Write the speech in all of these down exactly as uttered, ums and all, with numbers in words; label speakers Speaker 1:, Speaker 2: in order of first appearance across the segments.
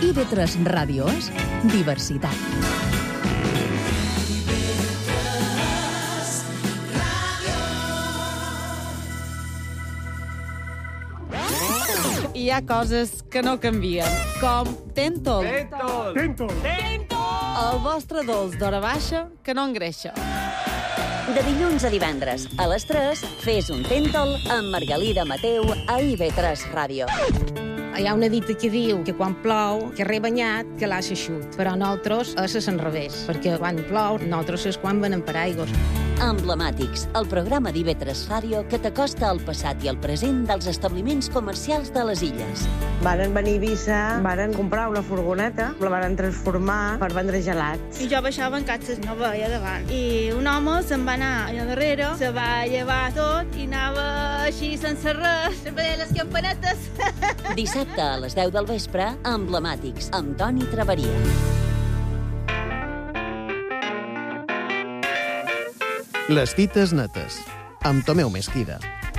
Speaker 1: I V tres Ràdio és diversitat.
Speaker 2: Hi ha coses que no canvien, com Tentol.
Speaker 3: Tentol! Tentol!
Speaker 2: El vostre dolç d'hora baixa que no engreixa.
Speaker 4: De dilluns a divendres, a les tres, fes un Tentol amb Margalida Mateu a I V tres Ràdio.
Speaker 5: Hi ha una dita que diu que quan plou, que re banyat, que l'ha xut. Però nosaltres és al revés, perquè quan plou, nosaltres és quan venem paraigües.
Speaker 4: Emblemàtics, el programa d'I V tres Ràdio que t'acosta al passat i al present dels establiments comercials de les illes.
Speaker 6: Varen venir a Eivissa, varen comprar una furgoneta, la varen transformar per vendre gelats.
Speaker 7: I jo baixava en catxes, no veia davant. I un home se'n va anar allà darrere, se va llevar tot i anava així sense res, veia les campanetes.
Speaker 4: Dissabte a les deu del vespre, Emblemàtics, amb Toni Traveria.
Speaker 8: Les dites netes, amb Tomeu Mesquida.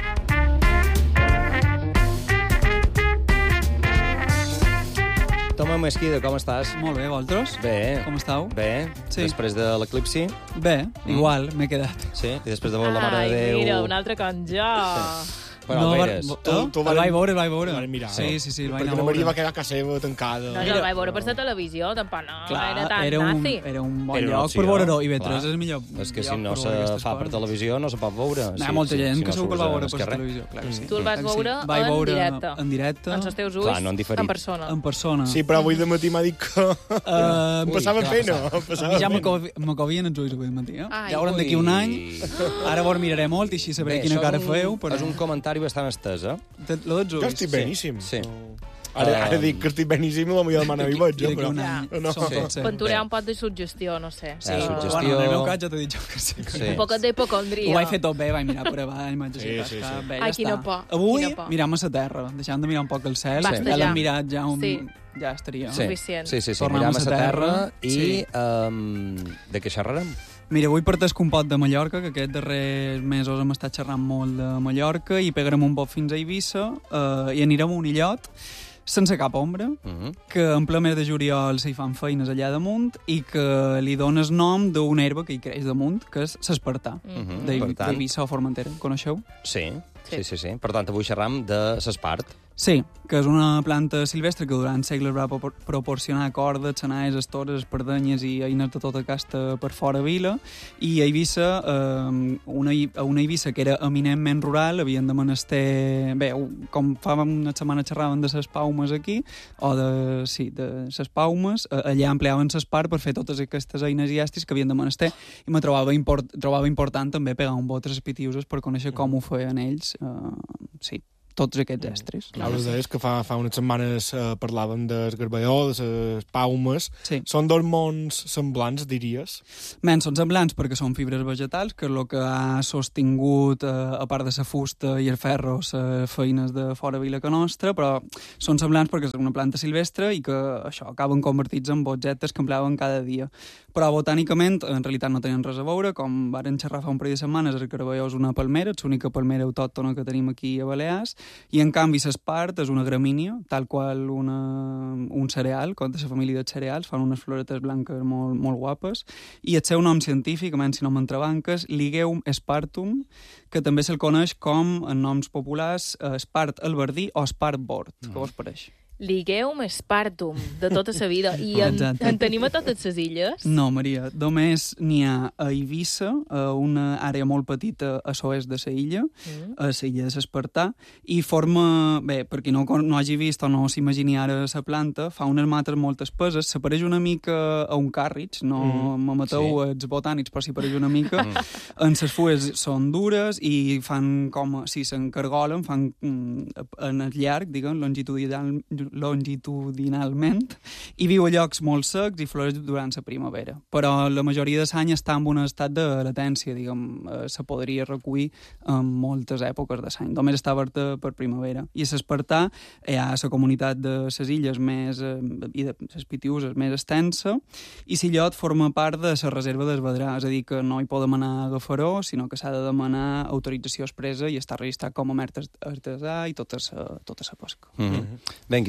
Speaker 9: Tomeu Mesquida, com estàs?
Speaker 10: Molt bé, vosaltres?
Speaker 9: Bé.
Speaker 10: Com estàu?
Speaker 9: Bé.
Speaker 10: Sí.
Speaker 9: Després de l'eclipsi?
Speaker 10: Bé, igual, m'he quedat.
Speaker 9: Sí, i després de veure la Mare de Déu...
Speaker 2: Ai, mira, un altre com jo.
Speaker 9: Sí. Però no, el veires.
Speaker 10: Tu, tu el vaig veure, el vaig veure.
Speaker 3: Mirar.
Speaker 10: Sí, sí, sí, el vaig
Speaker 3: anar a veure. Perquè la Maria va quedar a casa seva tancada.
Speaker 2: No, jo el vaig veure per la televisió, tampoc no
Speaker 10: Clar,
Speaker 2: era tan
Speaker 10: era un,
Speaker 2: nazi.
Speaker 10: era un bon
Speaker 9: Era
Speaker 10: lloc
Speaker 9: opció,
Speaker 10: per veure-ho, i B tres
Speaker 9: clar.
Speaker 10: és el millor
Speaker 9: És que si
Speaker 10: lloc
Speaker 9: no
Speaker 10: per
Speaker 9: se
Speaker 10: veure aquestes
Speaker 9: fa per
Speaker 10: coses.
Speaker 9: televisió no se pot veure.
Speaker 10: Hi ha molta gent que segur que el va veure per
Speaker 9: carrer.
Speaker 10: televisió, clar que sí.
Speaker 2: Tu el vas
Speaker 10: Clar que sí.
Speaker 2: veure
Speaker 10: Vaig
Speaker 2: en
Speaker 10: veure
Speaker 2: directe.
Speaker 10: En directe.
Speaker 2: Amb els teus ulls,
Speaker 9: Clar, no en diferit.
Speaker 2: en persona.
Speaker 10: En persona.
Speaker 3: Sí, però avui de matí m'ha dit que...
Speaker 10: Uh,
Speaker 3: Em passava
Speaker 9: Ui,
Speaker 3: pena.
Speaker 10: A
Speaker 3: Passava
Speaker 10: mi ja
Speaker 3: pena.
Speaker 10: m'acobien els ulls avui de matí, eh?
Speaker 2: Ai.
Speaker 10: Ja veurem d'aquí un any. Ara vos miraré molt i així sabré
Speaker 9: Bé,
Speaker 10: quina
Speaker 9: això
Speaker 10: cara
Speaker 9: és un-
Speaker 10: feu. Però...
Speaker 9: És un comentari bastant estès, eh?
Speaker 10: Lo dels ulls.
Speaker 3: Jo estic beníssim.
Speaker 9: Sí.
Speaker 3: Ara, ara
Speaker 9: Um,
Speaker 3: dic que estic beníssim i la millor demana a mi vaig,
Speaker 10: I d'aquí
Speaker 3: però...
Speaker 10: un any.
Speaker 3: No.
Speaker 10: Som
Speaker 9: Sí.
Speaker 10: tots, eh?
Speaker 2: Quan tu un pot de suggestió, no sé.
Speaker 9: Sí,
Speaker 2: Uh,
Speaker 9: suggestió.
Speaker 10: Bueno, en el meu cas ja t'he dit jo que sí.
Speaker 9: Sí.
Speaker 2: Un poquet d'hipocondria.
Speaker 10: Ho vaig fer tot bé, vaig mirar per avall, vaig
Speaker 3: Sí,
Speaker 10: així,
Speaker 3: sí,
Speaker 10: tascar,
Speaker 3: sí.
Speaker 10: bé,
Speaker 2: Ai,
Speaker 10: ja
Speaker 2: quina
Speaker 10: està.
Speaker 2: por,
Speaker 10: Avui
Speaker 2: quina por.
Speaker 10: mirem a la terra, deixant de mirar un poc el cel,
Speaker 2: Basta
Speaker 10: ja
Speaker 2: ja.
Speaker 10: l'hem mirat ja un...
Speaker 2: Sí.
Speaker 10: Ja estaria.
Speaker 9: Sí.
Speaker 2: Suficient.
Speaker 9: Sí, sí, sí.
Speaker 10: Tornem
Speaker 9: Mirem
Speaker 10: a
Speaker 9: a
Speaker 10: sa
Speaker 9: la terra
Speaker 10: terra,
Speaker 9: i...
Speaker 10: sí.
Speaker 9: Um, de què xerrarem?
Speaker 10: Mira, avui portes un pot de Mallorca, que aquests darrers mesos hem estat xerrant molt de Mallorca, i pegarem un pot fins a Eivissa eh, i anirem a un illot sense cap ombra,
Speaker 9: Uh -huh.
Speaker 10: que en ple mes de juliol s'hi fan feines allà damunt i que li dones nom d'una herba que hi creix damunt, que és l'espartà,
Speaker 9: Uh -huh.
Speaker 10: d'Ei-
Speaker 9: Per tant,
Speaker 10: d'Eivissa o Formentera. Coneixeu?
Speaker 9: sí,
Speaker 2: Sí.
Speaker 9: sí, sí, sí. Per tant, avui xerram de l'espart.
Speaker 10: Sí, que és una planta silvestre que durant segles va propor- proporcionar cordes, senaes, estores, espardenyes i eines de tota casta per fora vila, i a Eivissa, eh, una, I- a una Eivissa que era eminentment rural, havien de menester... Bé, com fa una setmana xerraven de les paumes aquí, o de, sí, de les paumes, eh, allà empleaven l'espart per fer totes aquestes eines i estris que havien de menester, i me trobava, import, trobava important també pegar un bot a les pitiuses per conèixer com ho feien ells, eh, sí, tots aquests estris.
Speaker 3: Clar, les deies que fa, fa unes setmanes eh, parlàvem del garballó, de les paumes.
Speaker 10: Sí.
Speaker 3: Són dos mons semblants, diries?
Speaker 10: Men, són semblants perquè són fibres vegetals, que és el que ha sostingut, eh, a part de la fusta i el ferro, les feines de fora vila que nostra, però són semblants perquè és una planta silvestre i que això acaben convertits en objectes que empleaven cada dia. Però botànicament, en realitat no tenen res a veure, com varen xerrar fa un parell de setmanes, el garballó és una palmera, és l'única palmera autòctona que tenim aquí a Balears, i en canvi l'espart és una gramínia, tal qual una, un cereal, com de la família dels cereals, fan unes floretes blanques molt, molt guapes, i el seu nom científic, a menys si no m'entrebanques, Ligeum spartum, que també se'l coneix com, en noms populars, eh, espart albardí o espart bord. Mm. Què vos pareix?
Speaker 2: Ligeum spartum, de tota la vida. I en,
Speaker 10: Exacte.
Speaker 2: en tenim a totes les illes?
Speaker 10: No, Maria, només n'hi ha a Eivissa, a una àrea molt petita a l'oest de la illa,
Speaker 2: Mm.
Speaker 10: a la illa de l'Espartà, i forma, bé, per qui no, no hagi vist o no s'imagini ara la planta, fa unes mates molt espeses, se pareix una mica a un càrrig, no mm. me mateu sí. els botànics, però s'hi pareix una mica, mm. en les fulles són dures i fan com, si s'encargolen, fan mm, en el llarg, diguem, longitudinal, longitudinalment, i viu a llocs molt secs i floreix durant la primavera. Però la majoria de l'any està en un estat de latència, diguem, eh, se podria recollir en moltes èpoques de l'any. Només està oberta per primavera. I a l'Espartà hi ha la comunitat de les illes més, eh, i de les Pitiuses més extensa, i l'illot forma part de la reserva del Vedrà, és a dir, que no hi podem anar a agafaró, sinó que s'ha de demanar autorització expressa i està registrat com a mert artesà i tota la tota pesca.
Speaker 9: Mm -hmm. Ben,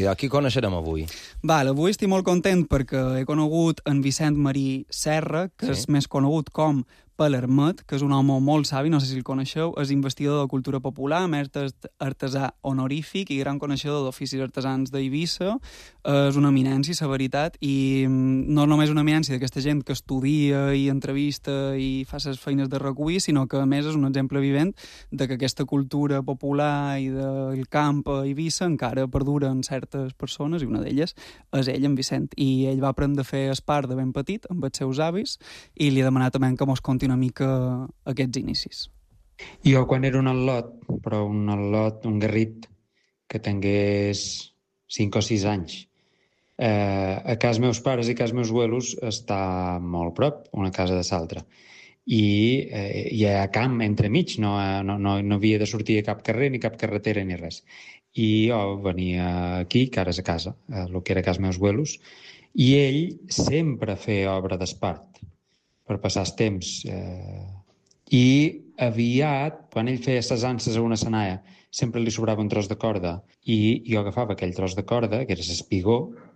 Speaker 9: allò? Qui coneixerem avui?
Speaker 10: Val, avui estic molt content perquè he conegut en Vicent Marí Serra, que sí. és més conegut com Palermet, que és un home molt savi, no sé si el coneixeu, és investigador de cultura popular, mestre artesà honorífic i gran coneixedor d'oficis artesans d'Eivissa. És una eminència, la veritat, i no només una eminència d'aquesta gent que estudia i entrevista i fa les feines de recull, sinó que a més és un exemple vivent de que aquesta cultura popular i del camp a Eivissa encara perdura en certes persones, i una d'elles és ell, en Vicent. I ell va aprendre a fer espart de ben petit amb els seus avis i li ha demanat també que mos conti una mica aquests inicis.
Speaker 11: Jo, quan era un al·lot, però un al·lot, un garrit, que tingués cinc o sis anys, eh, a casa meus pares i a casa meus abuelos està molt prop, una casa de l'altra. I eh, hi ha camp entremig, no, no, no, no havia de sortir a cap carrer, ni cap carretera, ni res. I jo venia aquí, que ara és a casa, el que era a casa meus abuelos, i ell sempre feia obra d'espart per passar el temps. Eh, I aviat, quan ell feia ses anses a una senaia, sempre li sobrava un tros de corda i jo agafava aquell tros de corda, que era l'espigó,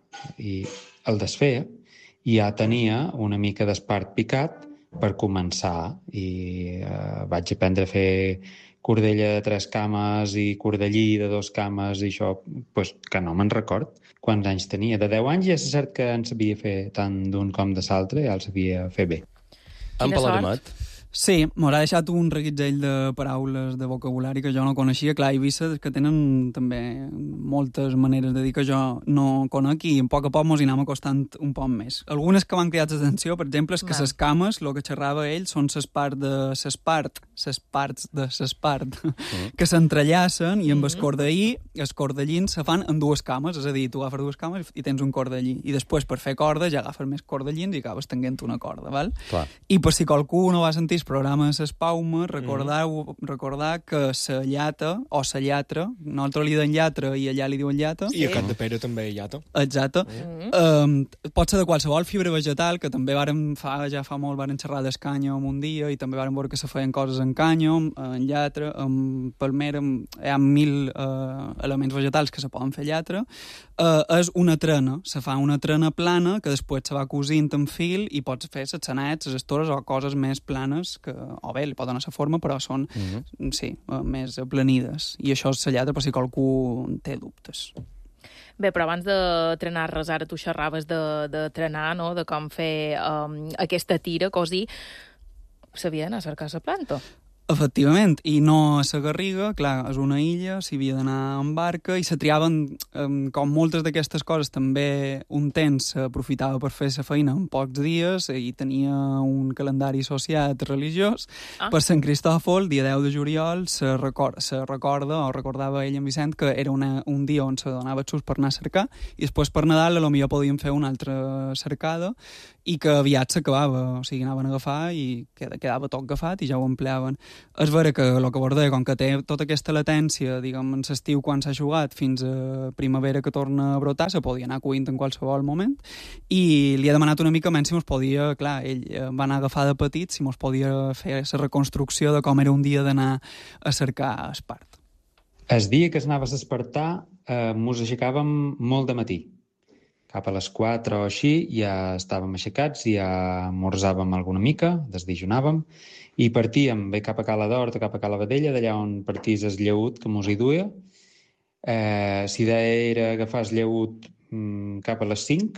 Speaker 11: i el desfeia, i ja tenia una mica d'espart picat per començar. I eh, vaig aprendre a fer cordella de tres cames i cordellí de dos cames i això, pues, que no me'n record quants anys tenia. De deu anys ja és cert que en sabia fer tant d'un com de l'altre, ja el sabia fer bé.
Speaker 9: En Palermet.
Speaker 10: Sí, m'haurà deixat un reguitzell de paraules de vocabulari que jo no coneixia. Clar, Eivissa que tenen també moltes maneres de dir que jo no conec i a poc a poc mos hi anem acostant un poc més. Algunes que m'han cridat l'atenció, per exemple, és que ses cames, el que xerrava ell, són ses parts de ses part, ses parts de ses part, mm. que s'entrellacen i amb el cordellí, els cordellins se fan en dues cames, és a dir, tu agafes dues cames i tens un cordellí. I després, per fer corda, ja agafes més cordellins i acabes tenint una corda, val?
Speaker 9: Clar.
Speaker 10: I per si qualcú no va sentir programa de l'Espauma, recordar, mm. recordar que la llata, o la llatra, nosaltres li diuen llatra i allà li diuen llata.
Speaker 3: I a Cap de Pere també llata.
Speaker 10: Exacte. Mm. Um, pot ser de qualsevol fibra vegetal, que també vàrem fa, ja fa molt varen xerrar del cànyam un dia i també vàrem veure que se feien coses en cànyam, en llatra, en palmera, hi ha mil uh, elements vegetals que se poden fer llatra. Uh, és una trena, se fa una trena plana que després se va cosint en fil i pots fer les sanets, les estores o coses més planes que, o bé, li pot donar la forma, però són, mm-hmm. sí, més aplanides. I això és la llatra per si qualcú té dubtes.
Speaker 2: Bé, però abans de trenar res, ara tu xerraves de, de trenar, no?, de com fer um, aquesta tira, cosir, s'havia d'anar a cercar la planta.
Speaker 10: Efectivament, i no a la Garriga, clar, és una illa, s'hi havia d'anar en barca i se triaven, com moltes d'aquestes coses, també un temps s'aprofitava per fer la feina en pocs dies i tenia un calendari associat religiós. Ah. Per Sant Cristòfol, dia deu de juliol, se recorda, se recorda o recordava ell en Vicent que era una, un dia on se donava xus per anar a cercar i després per Nadal potser podíem fer una altra cercada i que aviat s'acabava, o sigui, anaven a agafar i quedava tot agafat i ja ho empleaven. És vera que el que bordea, com que té tota aquesta latència, diguem, en l'estiu quan s'ha jugat fins a primavera que torna a brotar, se podia anar cuint en qualsevol moment, i li ha demanat una mica menys si mos podia, clar, ell va anar a agafar de petit, si mos podia fer la reconstrucció de com era un dia d'anar a cercar espart.
Speaker 11: El dia que anaves a espartar, eh, mos aixecàvem molt de matí. Cap a les quatre o així ja estàvem aixecats, ja morzàvem alguna mica, desdijunàvem, i partíem bé cap a Cala d'Hort o cap a Cala Vedella, d'allà on partís el lleut que mos hi duia. Eh, si era agafar el lleut mm, cap a les cinc,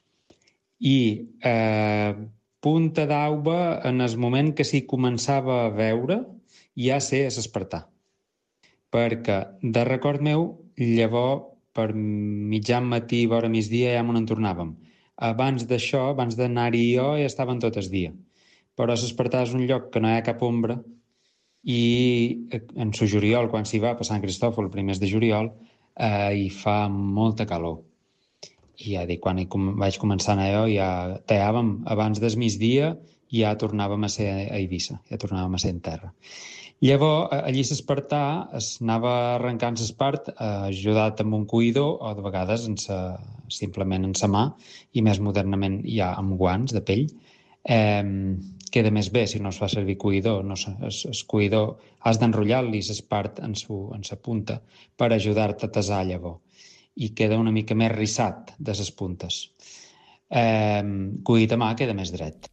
Speaker 11: i eh, punta d'auba en el moment que s'hi començava a veure ja sé a s'espartar. Perquè, de record meu, llavors per mitjan matí, vora migdia, ja m'on en tornàvem. Abans d'això, abans d'anar-hi jo, ja estaven tot el dia. Però s'espartar és un lloc que no hi ha cap ombra i en su juliol, quan s'hi va, per Sant Cristòfol, primers de juliol, eh, hi fa molta calor. I ja dic, quan hi com, vaig començar a anar jo, ja tallàvem abans del migdia i ja tornàvem a ser a Eivissa, ja tornàvem a ser en terra. Llavors, allí s'espartar, es anava arrencant l'espart, ajudat amb un cuidor o de vegades en sa, simplement en sa mà i més modernament ja amb guants de pell. Eh, queda més bé si no es fa servir cuidor. No, es, es cuidor has d'enrotllar-li l'espart en, su, en sa punta per ajudar-te a tasar llavors. i queda una mica més rissat de les puntes. Eh, cuit a mà queda més dret.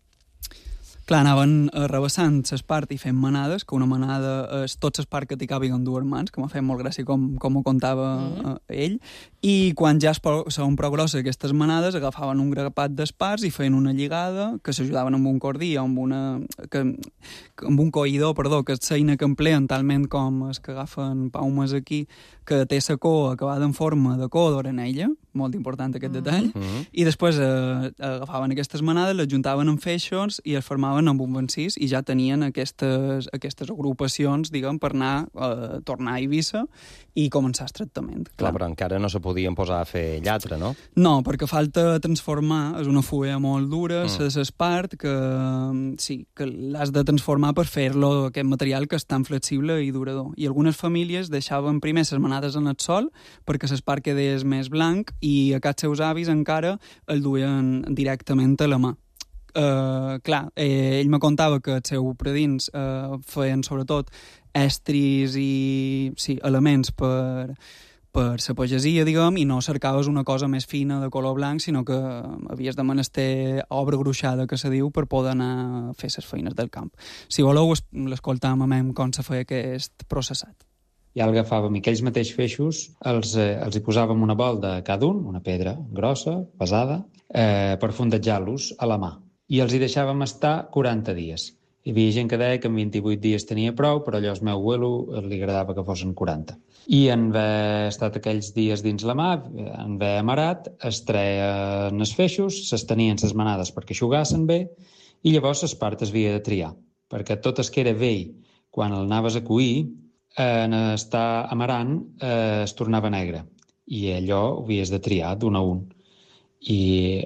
Speaker 10: Clar, anaven arrabassant l'espart i fent manades, que una manada és tot l'espart que t'hi càpiguen dues mans, que m'ha fet molt gràcia com, com ho contava mm. ell, i quan ja són prou grosses aquestes manades, agafaven un grapat d'esparts i feien una lligada, que s'ajudaven amb un cordí o amb, una, que, amb un coïdor, perdó, que és l'eina que empleen talment com els que agafen paumes aquí, que té la cua acabada en forma de cua d'orenella, molt important aquest mm. detall, mm. i després eh, agafaven aquestes manades, les juntaven en feixos i es formaven amb un vencís i ja tenien aquestes, aquestes agrupacions, diguem, per anar a eh, tornar a Eivissa i començar el tractament.
Speaker 9: Clar, però encara no se podien posar a fer llatra, no?
Speaker 10: No, perquè falta transformar, és una fulla molt dura, mm. l'espart, que sí, que l'has de transformar per fer-lo aquest material que és tan flexible i durador. I algunes famílies deixaven primer les manades en el sol perquè l'espart quedés més blanc i aquests seus avis encara el duien directament a la mà. Uh, clar, eh, ell me contava que els seus predins uh, feien sobretot estris i sí, elements per, per la pagesia, diguem, i no cercaves una cosa més fina de color blanc, sinó que havies de menester obra gruixada, que se diu, per poder anar a fer les feines del camp. Si voleu, l'escoltam a com se feia aquest processat.
Speaker 11: Ja agafàvem aquells mateixos feixos, els, eh, els hi posàvem una bol de cada un, una pedra grossa, pesada, eh, per fondejar-los a la mà. I els hi deixàvem estar quaranta dies. Hi havia gent que deia que en vint-i-vuit dies tenia prou, però allò al meu abuelo li agradava que fossin quaranta. I en haver estat aquells dies dins la mà, en haver amarat, es treien els feixos, s'estenien les manades perquè eixugassin bé, i llavors l'espart es havia de triar, perquè tot el que era vell, quan el anaves a cuir, en estar amarant eh, es tornava negre i allò ho havies de triar d'un a un i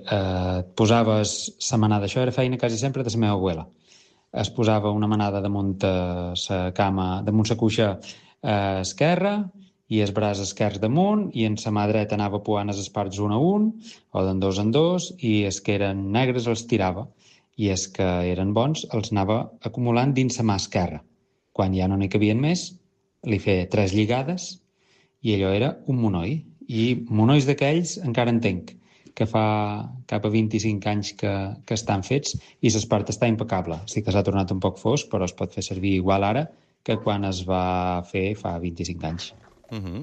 Speaker 11: eh, posaves la manada, això era feina quasi sempre de la meva abuela, es posava una manada damunt la cama, damunt la cuixa eh, esquerra i el braç esquerre damunt i en la mà dreta anava puant els esparts un a un o d'en dos en dos i els que eren negres els tirava i els que eren bons els anava acumulant dins la mà esquerra. Quan ja no n'hi cabien més, li feia tres lligades i allò era un monoi. I monois d'aquells encara entenc que fa cap a vint-i-cinc anys que, que estan fets i l'espart està impecable. Sí que s'ha tornat un poc fosc, però es pot fer servir igual ara que quan es va fer fa vint-i-cinc anys.
Speaker 9: Uh-huh.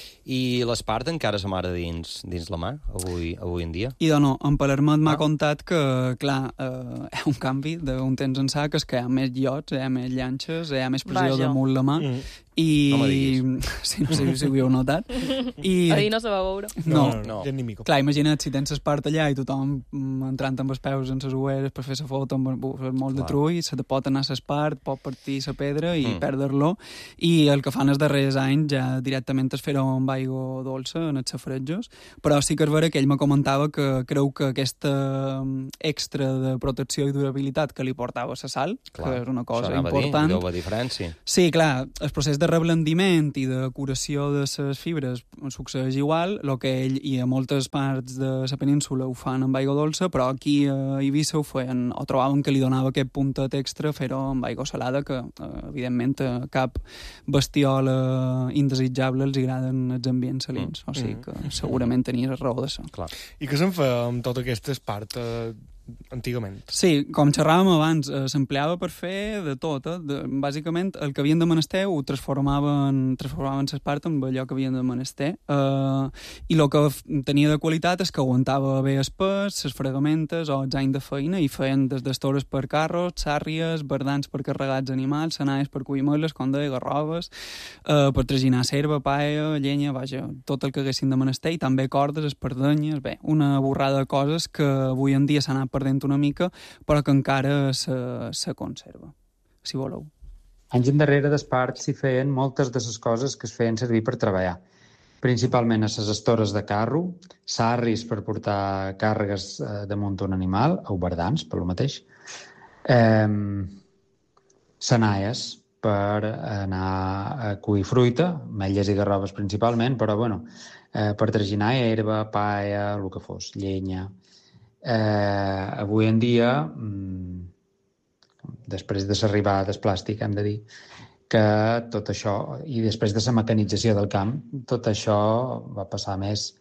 Speaker 9: I l'espart encara s'amara dins, dins la mà, avui, avui en dia?
Speaker 10: I no, en Palermet m'ha ah. contat que, clar, eh, hi ha un canvi d'un temps ençà, que és que hi ha més llots, hi ha més llances, hi ha més pressió Vaja. damunt la mà, mm. i...
Speaker 9: No
Speaker 10: sí, no sé si ho havíeu notat. I...
Speaker 2: Ahir no se va veure.
Speaker 10: No,
Speaker 3: no, no. no.
Speaker 10: Clar, imagina't si tens l'espart allà i tothom entrant amb els peus en les ueres per fer la foto amb molt de trull, se te pot anar l'espart, pot partir la pedra i mm. perdre-lo, i el que fan els darrers anys ja directament es fer-ho amb aigua dolça en els safaretjos, però sí que és vera que ell me comentava que creu que aquesta extra de protecció i durabilitat que li portava la sal, clar, que és una cosa important.
Speaker 9: Dir, la diferència.
Speaker 10: Sí, clar, el procés de reblendiment i de curació de les fibres succeeix igual, el que ell i a moltes parts de la península ho fan amb aigua dolça, però aquí a Eivissa ho feien, o trobaven que li donava aquest puntet extra fer-ho amb aigua salada, que evidentment a cap bestiola indesitjable els agraden els ambients salins, mm. o sigui que segurament tenies raó d'això.
Speaker 3: I què se'n fa amb tot aquest espart eh, antigament?
Speaker 10: Sí, com xerràvem abans, eh, s'empleava per fer de tot. Eh? De, bàsicament, el que havien de menester ho transformaven, transformaven l'espart amb allò que havien de menester. Eh, I el que tenia de qualitat és que aguantava bé el pes, les fregamentes o els anys de feina, i feien des d'estores per carros, sàrries, verdans per carregats animals, senalles per cuir moles, com deia, garroves, eh, per traginar serva, paella, llenya, vaja, tot el que haguessin de menester, i també cordes, espardenyes, bé, una borrada de coses que avui en dia s'han anat perdent una mica, però que encara se, se conserva, si voleu.
Speaker 11: Anys endarrere d'espart s'hi feien moltes de les coses que es feien servir per treballar, principalment a les estores de carro, sarris per portar càrregues eh, damunt un animal, o bardans, per lo mateix, eh, senalles per anar a cuir fruita, ametlles i garroves principalment, però bueno, eh, per traginar herba, paella, el que fos, llenya. Eh, avui en dia, després de l'arribada del plàstic, hem de dir que tot això, i després de la mecanització del camp, tot això va passar més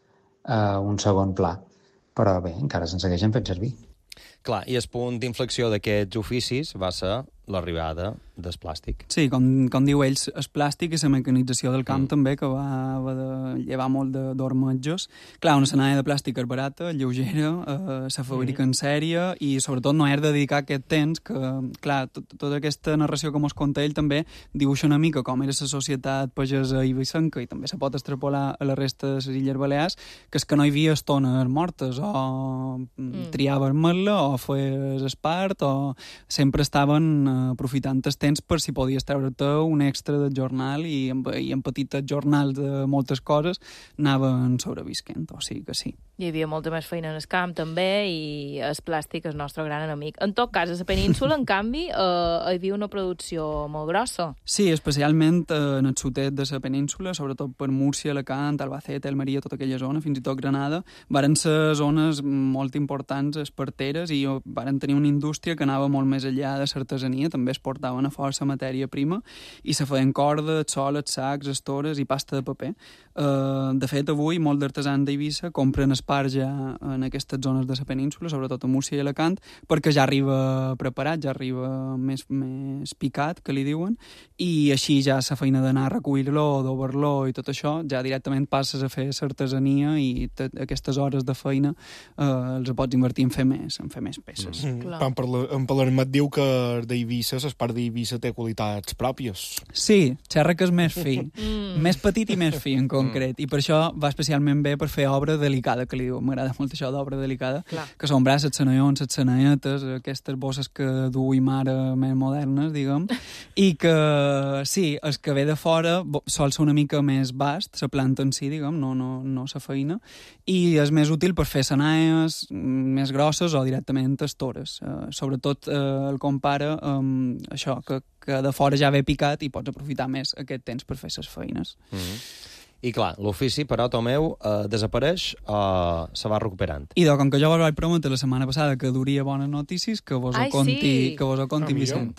Speaker 11: a un segon pla. Però bé, encara se'n segueixen fent servir.
Speaker 9: Clar, i el punt d'inflexió d'aquests oficis va ser l'arribada del plàstic.
Speaker 10: Sí, com, com diu ells, el plàstic i la mecanització del camp mm. també, que va, va de llevar molt d'ormetges. Clar, una senalla de plàstic és barata, lleugera, eh, se fabrica mm. en sèrie i sobretot no has de dedicar aquest temps que, clar, tot, tota aquesta narració que mos conta ell també dibuixa una mica com era la societat pagesa i eivissenca i també se pot extrapolar a la resta de les Illes Balears, que és que no hi havia estones mortes o mm. triaves metla o feies espart o sempre estaven eh, aprofitant el temps per si podies treure-te un extra del jornal i en, i en petits jornals de moltes coses anaven sobrevisquent, o sigui que sí.
Speaker 2: Hi havia molta més feina en el camp també i el plàstic és el nostre gran enemic. En tot cas, a la península, en canvi, eh, hi havia una producció molt grossa.
Speaker 10: Sí, especialment eh, en el sud-est de la península, sobretot per Múrcia, Alacant, Albacete, Almeria, tota aquella zona, fins i tot Granada, varen ser zones molt importants esparteres i varen tenir una indústria que anava molt més enllà de l'artesania, també es portaven a força matèria prima i se feien cordes, soles, sacs, estores i pasta de paper. Uh, de fet, avui, molts d'artesans d'Eivissa compren espart ja en aquestes zones de la península, sobretot a Múrcia i Alacant, perquè ja arriba preparat, ja arriba més, més picat, que li diuen, i així ja la feina d'anar a recollir-lo, d'obre-lo i tot això, ja directament passes a fer l'artesania i aquestes hores de feina uh, els pots invertir en fer més, en fer més peces.
Speaker 3: Mm. En, parla, en Palermet diu que d'Eivissa, l'espart d'Eivissa té qualitats pròpies.
Speaker 10: Sí, xerra que és més fi, mm. més petit i més fi en concret, mm. i per això va especialment bé per fer obra delicada, que li diu, m'agrada molt això d'obra delicada, clar. Que són braços, senallons, senanetes, aquestes bosses que duim ara més modernes, diguem, i que sí, el que ve de fora sol ser una mica més vast, la planta en si, diguem, no, no, no la feina, i és més útil per fer senalles més grosses o directament estores. Uh, sobretot uh, el compara amb um, això, que, que de fora ja ve picat i pots aprofitar més aquest temps per fer les feines.
Speaker 9: Mm-hmm. I clar, l'ofici, però, Tomeu, eh, desapareix o eh, se va recuperant?
Speaker 10: I com que jo vos vaig prometre la setmana passada que duria bones notícies, que vos ho conti, sí. que vos ho conti oh, Vicent.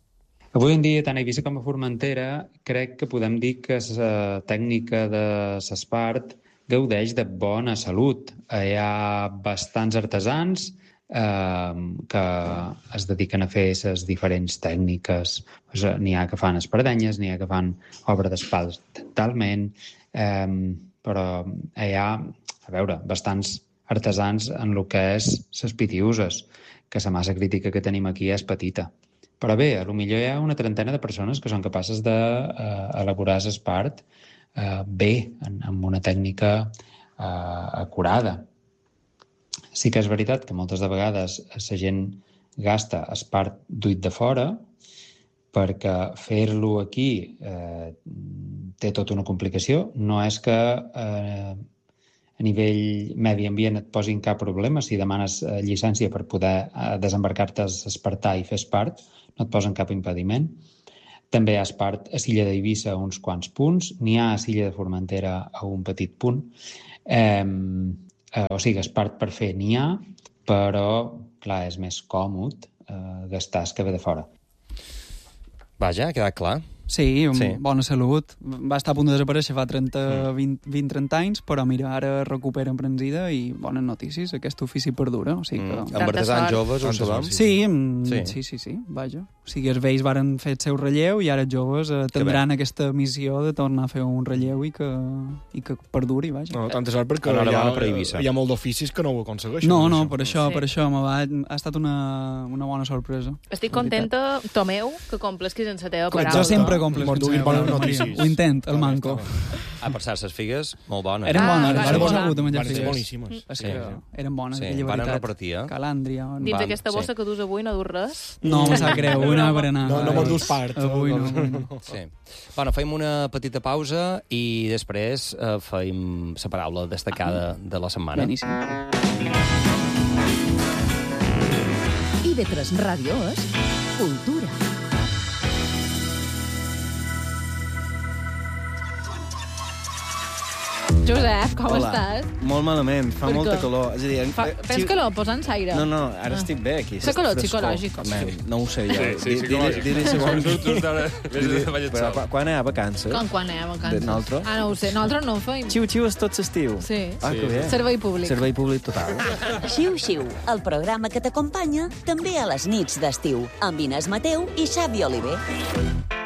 Speaker 11: Avui en dia, tant a Eivissa com a Formentera, crec que podem dir que la tècnica de l'espart gaudeix de bona salut. Hi ha bastants artesans eh, que es dediquen a fer les diferents tècniques. Pues, n'hi ha que fan espardenyes, n'hi ha que fan obra d'espals dentalment, eh, però hi ha, a veure, bastants artesans en el que és les pitiuses, que la massa crítica que tenim aquí és petita. Però bé, a lo millor hi ha una trentena de persones que són capaces d'elaborar eh, l'espart eh, bé, en, amb una tècnica eh, acurada. Sí que és veritat que moltes de vegades la gent gasta espart duit de fora, perquè fer-lo aquí eh, té tota una complicació. No és que eh, a nivell medi ambient et posin cap problema. Si demanes eh, llicència per poder eh, desembarcar-te a espartar i fer espart, no et posen cap impediment. També hi ha espart a Silla d'Eivissa a uns quants punts, n'hi ha a Silla de Formentera a un petit punt. Eh, eh, o sigui, espart per fer n'hi ha, però, clar, és més còmode eh, gastar el que ve de fora.
Speaker 9: Vaja, ha quedat clar.
Speaker 10: Sí, sí, bona salut. Va estar a punt de desaparèixer fa trenta, vint trenta anys, però mira, ara recupera emprensida i bones notícies. Aquest ofici perdura. O sigui que...
Speaker 9: Mm. Amb artesans joves, ho sabem?
Speaker 10: Sí, sí, sí, sí, sí, vaja. O sigui, els vells varen fer el seu relleu i ara els joves eh, tindran aquesta missió de tornar a fer un relleu i que, i que perduri, vaja.
Speaker 3: No, tant és cert perquè hi ha, hi ha molt d'oficis que no ho aconsegueixen.
Speaker 10: No, no, per això, sí. per això va, ha estat una, una bona sorpresa.
Speaker 2: Estic contenta, Tomeu, que complisquis en la teva paraula.
Speaker 10: Jo sempre comples
Speaker 3: ho
Speaker 10: intent, el manco.
Speaker 9: Ah, per cert, les figues, molt bones.
Speaker 10: Eren bones,
Speaker 2: ah,
Speaker 10: ara vos ha hagut de menjar
Speaker 3: figues.
Speaker 10: figues.
Speaker 3: Boníssimes.
Speaker 10: És que eren bones,
Speaker 9: sí,
Speaker 10: aquella
Speaker 9: van
Speaker 10: veritat.
Speaker 9: repartir, eh?
Speaker 10: Calàndria.
Speaker 2: Dins d'aquesta bossa sí. que dus avui no dus res?
Speaker 10: No, me sap greu, una per anar.
Speaker 3: No, no me'n dus part.
Speaker 10: Avui no. no.
Speaker 9: Sí. Bueno, feim una petita pausa i després eh, feim la paraula destacada ah. de la setmana.
Speaker 10: Beníssim.
Speaker 1: I ve tres Ràdio és cultura.
Speaker 2: Josep, com
Speaker 12: Hola.
Speaker 2: estàs?
Speaker 12: Molt malament, fa
Speaker 2: Per
Speaker 12: molta
Speaker 2: què?
Speaker 12: calor. És a dir,
Speaker 2: Fa, tens calor, posa'ns aire.
Speaker 12: No, no, ara
Speaker 2: Ah.
Speaker 12: estic bé aquí.
Speaker 2: Fa calor
Speaker 12: Frescor.
Speaker 2: psicològic.
Speaker 12: Man, no ho sé jo.
Speaker 13: Sí, sí,
Speaker 12: Di-
Speaker 13: psicològic.
Speaker 12: Dir-li si vol...
Speaker 13: Just- just ara, vés a ballar
Speaker 12: Però
Speaker 13: sol.
Speaker 12: quan- quan hi ha vacances?
Speaker 2: Com quan hi ha vacances?
Speaker 12: De nosaltres?
Speaker 2: Ah, no ho sé. Nosaltres no ho feim.
Speaker 12: Xiu-xiu és tot l'estiu.
Speaker 2: Sí.
Speaker 12: Ah, que bé.
Speaker 2: Servei públic.
Speaker 12: Servei públic total.
Speaker 4: Xiu-xiu, el programa que t'acompanya també a les nits d'estiu, amb Inés Mateu i Xavi Oliver.